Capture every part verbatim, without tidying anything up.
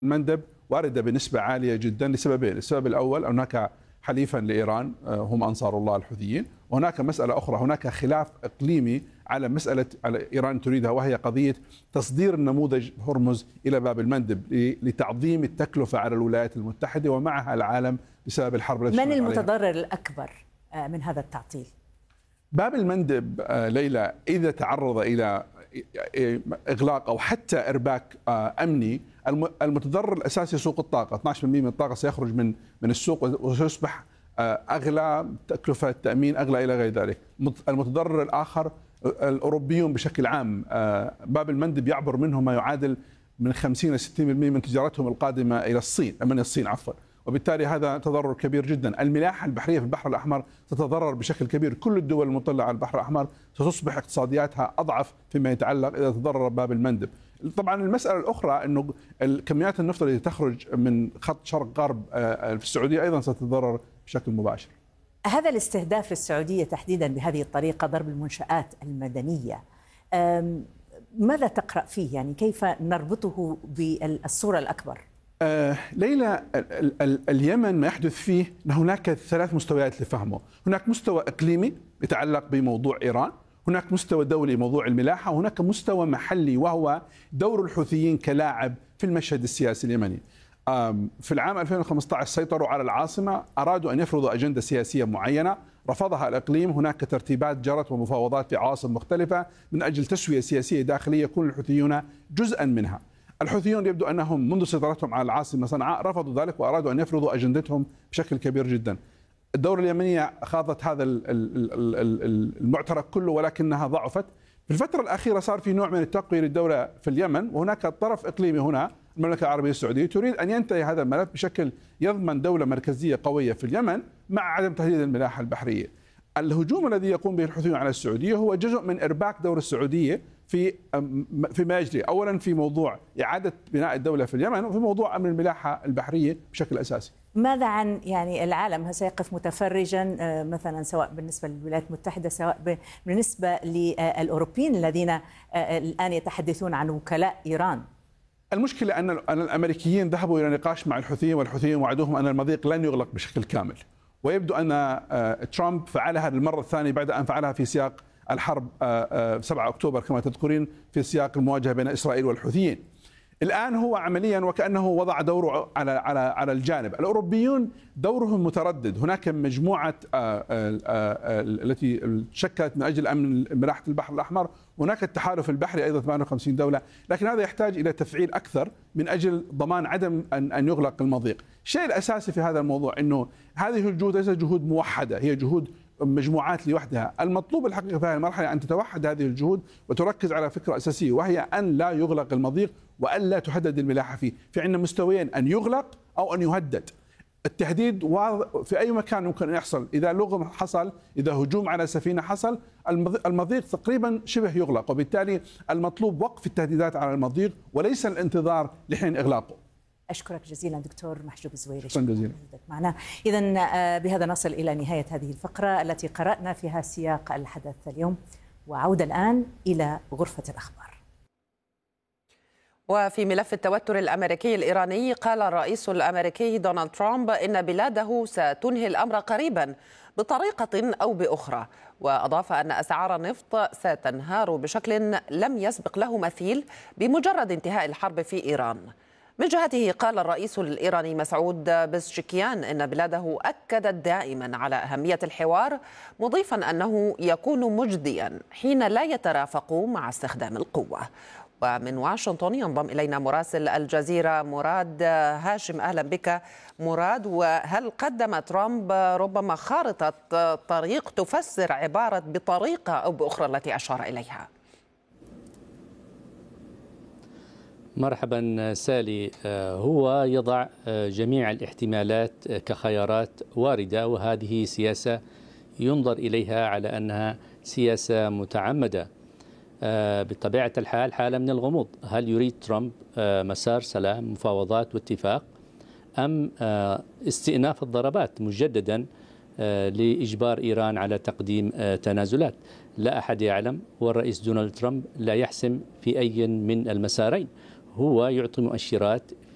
المندب واردة بنسبة عالية جدا لسببين. السبب الأول هناك حليفا لإيران هم أنصار الله الحوثيين، وهناك مسألة أخرى، هناك خلاف إقليمي على مسألة على إيران تريدها، وهي قضية تصدير النموذج هرمز إلى باب المندب لتعظيم التكلفة على الولايات المتحدة ومعها العالم بسبب الحرب التي من المتضرر الأكبر من هذا التعطيل؟ باب المندب ليلى إذا تعرض إلى إغلاق أو حتى إرباك أمني، المتضرر الأساسي سوق الطاقة. اثني عشر بالمئة من الطاقة سيخرج من من السوق وسيصبح أغلى، تكلفة التأمين أغلى إلى غير ذلك. المتضرر الآخر الأوروبيون بشكل عام، باب المندب يعبر منهم ما يعادل من خمسين إلى ستين بالمئة من تجارتهم القادمة إلى الصين، من الصين عفوا، وبالتالي هذا تضرر كبير جدا. الملاحة البحرية في البحر الأحمر تتضرر بشكل كبير، كل الدول المطلة على البحر الأحمر ستصبح اقتصادياتها أضعف فيما يتعلق إذا تضرر باب المندب. طبعا المسألة الأخرى أنه كميات النفط التي تخرج من خط شرق غرب في السعودية أيضا ستتضرر بشكل مباشر. هذا الاستهداف للسعودية تحديدا بهذه الطريقة، ضرب المنشآت المدنية، ماذا تقرأ فيه؟ يعني كيف نربطه بالصورة الأكبر؟ آه ليلى، اليمن ما يحدث فيه أن هناك ثلاث مستويات لفهمه. هناك مستوى إقليمي يتعلق بموضوع إيران، هناك مستوى دولي موضوع الملاحة، وهناك مستوى محلي وهو دور الحوثيين كلاعب في المشهد السياسي اليمني. في العام ألفين وخمسة عشر سيطروا على العاصمة، أرادوا أن يفرضوا أجندة سياسية معينة رفضها الإقليم. هناك ترتيبات جرت ومفاوضات في عواصم مختلفة من أجل تسوية سياسية داخلية يكون الحوثيون جزءا منها. الحوثيون يبدو أنهم منذ سيطرتهم على العاصمة صنعاء رفضوا ذلك وأرادوا أن يفرضوا أجندتهم بشكل كبير جدا. الدولة اليمنية خاضت هذا المعترك كله ولكنها ضعفت. في الفترة الأخيرة صار في نوع من التقوية للدولة في اليمن، وهناك طرف إقليمي هنا المملكة العربية السعودية تريد أن ينتهي هذا الملف بشكل يضمن دولة مركزية قوية في اليمن مع عدم تهديد الملاحة البحرية. الهجوم الذي يقوم به الحوثيون على السعودية هو جزء من إرباك دور السعودية في فيما يجري، أولا في موضوع إعادة بناء الدولة في اليمن، وفي موضوع أمن الملاحة البحرية بشكل أساسي. ماذا عن يعني العالم؟ هل سيقف متفرجا مثلا سواء بالنسبة للولايات المتحدة سواء بالنسبة للأوروبيين الذين الآن يتحدثون عن وكلاء إيران؟ المشكلة أن الأمريكيين ذهبوا إلى نقاش مع الحوثيين، والحوثيين وعدوهم أن المضيق لن يغلق بشكل كامل، ويبدو أن ترامب فعلها للمرة الثانية بعد أن فعلها في سياق الحرب سبعة أكتوبر كما تذكرين، في سياق المواجهة بين إسرائيل والحوثيين. الآن هو عمليا وكأنه وضع دوره على على على الجانب. الأوروبيون دورهم متردد، هناك مجموعة التي شكلت من أجل أمن ملاحة البحر الأحمر، هناك التحالف البحري أيضا ثمانية وخمسين دولة، لكن هذا يحتاج إلى تفعيل أكثر من أجل ضمان عدم أن أن يغلق المضيق. الشيء الأساسي في هذا الموضوع أنه هذه الجهود ليست جهود موحدة، هي جهود مجموعات لوحدها. المطلوب الحقيقة في هذه المرحلة أن تتوحد هذه الجهود وتركز على فكرة أساسية، وهي أن لا يغلق المضيق وأن لا تهدد الملاحة فيه. في عندنا مستويين، أن يغلق أو أن يهدد. التهديد في أي مكان ممكن أن يحصل، إذا لغم حصل، إذا هجوم على سفينة حصل، المضيق تقريبا شبه يغلق، وبالتالي المطلوب وقف التهديدات على المضيق وليس الانتظار لحين إغلاقه. أشكرك جزيلا دكتور محجوب الزويري، شكرا جزيلا معنا. إذن بهذا نصل إلى نهاية هذه الفقرة التي قرأنا فيها سياق الحدث اليوم، وعودة الآن إلى غرفة الأخبار. وفي ملف التوتر الأمريكي الإيراني، قال الرئيس الأمريكي دونالد ترامب إن بلاده ستنهي الأمر قريبا بطريقة أو بأخرى، وأضاف أن أسعار النفط ستنهار بشكل لم يسبق له مثيل بمجرد انتهاء الحرب في إيران. من جهته قال الرئيس الإيراني مسعود بزشكيان إن بلاده أكدت دائما على أهمية الحوار، مضيفا أنه يكون مجديا حين لا يترافق مع استخدام القوة. ومن واشنطن ينضم إلينا مراسل الجزيرة مراد هاشم. أهلا بك مراد. وهل قدم ترامب ربما خارطة طريق تفسر عبارة بطريقة أو بأخرى التي أشار إليها؟ مرحبا سالي. هو يضع جميع الاحتمالات كخيارات واردة، وهذه سياسة ينظر إليها على أنها سياسة متعمدة. بطبيعة الحال حالة من الغموض، هل يريد ترامب مسار سلام مفاوضات واتفاق أم استئناف الضربات مجددا لإجبار إيران على تقديم تنازلات؟ لا أحد يعلم، والرئيس دونالد ترامب لا يحسم في أي من المسارين، هو يعطي مؤشرات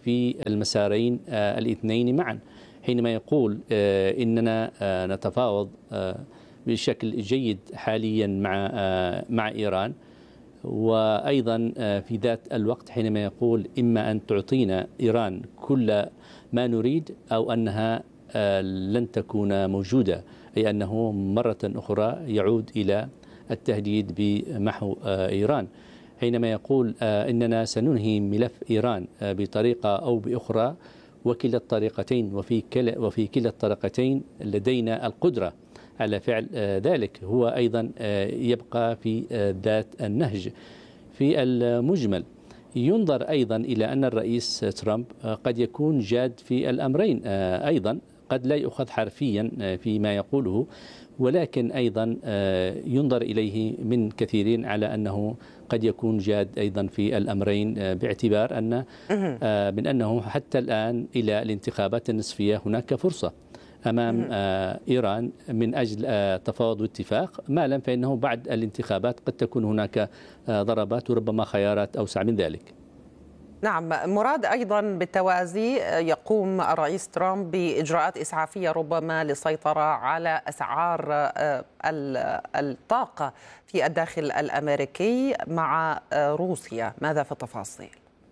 في المسارين الاثنين معا. حينما يقول إننا نتفاوض بشكل جيد حاليا مع مع إيران، وأيضا في ذات الوقت حينما يقول إما أن تعطينا إيران كل ما نريد أو أنها لن تكون موجودة، أي أنه مرة أخرى يعود إلى التهديد بمحو إيران. حينما يقول إننا سننهي ملف إيران بطريقة أو بأخرى، وكلا الطريقتين وفي كلا وفي كلا الطريقتين لدينا القدرة على فعل ذلك، هو أيضا يبقى في ذات النهج. في المجمل ينظر أيضا إلى أن الرئيس ترامب قد يكون جاد في الأمرين أيضا، قد لا يؤخذ حرفيا فيما يقوله، ولكن أيضا ينظر إليه من كثيرين على أنه قد يكون جاد أيضا في الأمرين، باعتبار أن من أنه حتى الآن إلى الانتخابات النصفية هناك فرصة أمام إيران من أجل تفاوض واتفاق، ما لم فإنه بعد الانتخابات قد تكون هناك ضربات وربما خيارات أوسع من ذلك. نعم مراد، أيضا بالتوازي يقوم الرئيس ترامب بإجراءات إسعافية ربما للسيطرة على أسعار الطاقة في الداخل الأمريكي مع روسيا، ماذا في التفاصيل؟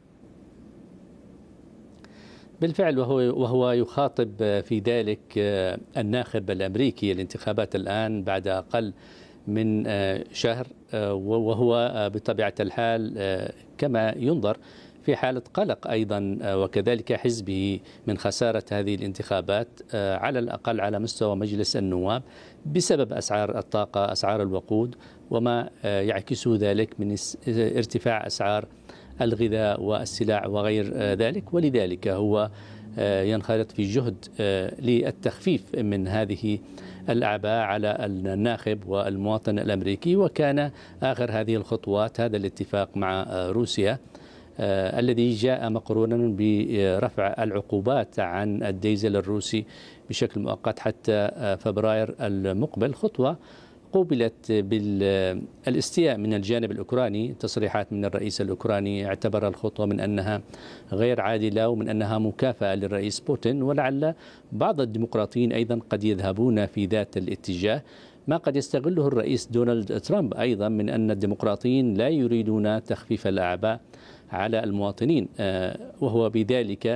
بالفعل وهو وهو يخاطب في ذلك الناخب الأمريكي. الانتخابات الآن بعد أقل من شهر، وهو بطبيعة الحال كما ينظر في حالة قلق أيضا، وكذلك حزبه من خسارة هذه الانتخابات على الأقل على مستوى مجلس النواب بسبب أسعار الطاقة، أسعار الوقود، وما يعكسه ذلك من ارتفاع أسعار الغذاء والسلع وغير ذلك. ولذلك هو ينخرط في جهد للتخفيف من هذه الأعباء على الناخب والمواطن الأمريكي. وكان آخر هذه الخطوات هذا الاتفاق مع روسيا آه الذي جاء مقرونا برفع العقوبات عن الديزل الروسي بشكل مؤقت حتى آه فبراير المقبل، خطوة قوبلت بالاستياء من الجانب الأوكراني. تصريحات من الرئيس الأوكراني اعتبر الخطوة من أنها غير عادلة ومن أنها مكافأة للرئيس بوتين، ولعل بعض الديمقراطيين أيضا قد يذهبون في ذات الاتجاه، ما قد يستغله الرئيس دونالد ترامب أيضا من أن الديمقراطيين لا يريدون تخفيف الأعباء على المواطنين، وهو بذلك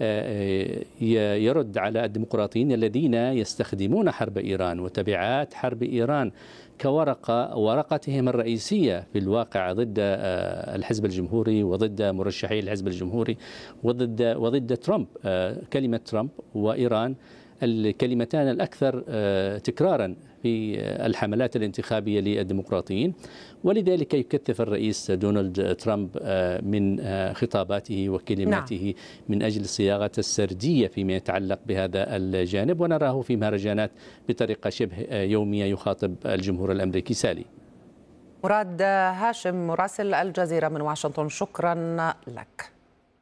يرد على الديمقراطيين الذين يستخدمون حرب إيران وتبعات حرب إيران كورقة ورقتهم الرئيسية في الواقع ضد الحزب الجمهوري وضد مرشحي الحزب الجمهوري وضد وضد ترامب. كلمة ترامب وإيران الكلمتان الأكثر تكرارا في الحملات الانتخابية للديمقراطيين، ولذلك يكثف الرئيس دونالد ترامب من خطاباته وكلماته نعم. من أجل صياغة السردية فيما يتعلق بهذا الجانب، ونراه في مهرجانات بطريقة شبه يومية يخاطب الجمهور الأمريكي. سالي. مراد هاشم مراسل الجزيرة من واشنطن، شكرا لك.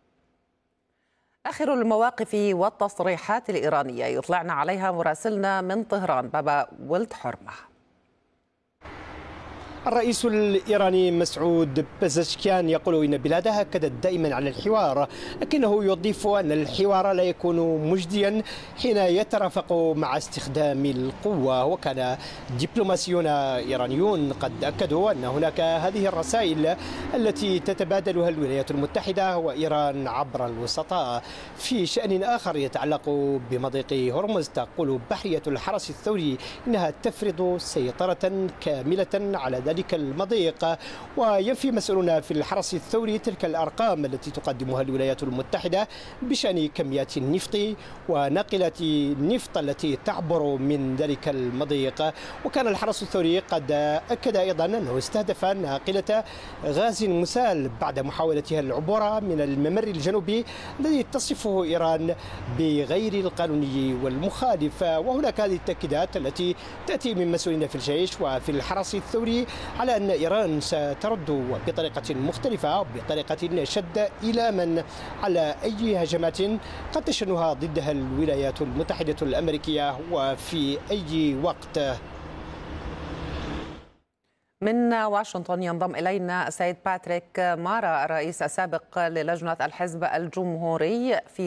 آخر المواقف والتصريحات الإيرانية يطلعنا عليها مراسلنا من طهران بابا ولد حرمة. الرئيس الإيراني مسعود بزشكيان يقول إن بلاده أكدت دائما على الحوار، لكنه يضيف أن الحوار لا يكون مجديا حين يترافق مع استخدام القوة. وكان دبلوماسيون إيرانيون قد أكدوا أن هناك هذه الرسائل التي تتبادلها الولايات المتحدة وإيران عبر الوسطاء. في شأن آخر يتعلق بمضيق هرمز، تقول بحرية الحرس الثوري إنها تفرض سيطرة كاملة على ذلك المضيق، وينفي مسؤولون في الحرس الثوري تلك الأرقام التي تقدمها الولايات المتحدة بشأن كميات النفط وناقلة النفط التي تعبر من ذلك المضيق. وكان الحرس الثوري قد أكد أيضا أنه استهدف ناقلة غاز مسال بعد محاولتها العبور من الممر الجنوبي الذي تصفه إيران بغير القانوني والمخالف. وهناك هذه التأكيدات التي تأتي من مسؤولين في الجيش وفي الحرس الثوري على أن إيران سترد بطريقة مختلفة بطريقة شد إيلاما على أي هجمات قد تشنها ضدها الولايات المتحدة الأمريكية وفي أي وقت. من واشنطن ينضم إلينا السيد باتريك مارا الرئيس السابق للجنة الحزب الجمهوري في